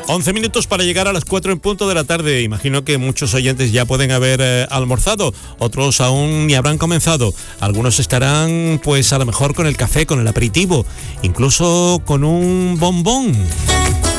11 minutos para llegar a las 4 en punto de la tarde. Imagino que muchos oyentes ya pueden haber almorzado, otros aún ni habrán comenzado. Algunos estarán, pues a lo mejor con el café, con el aperitivo, incluso con un bombón.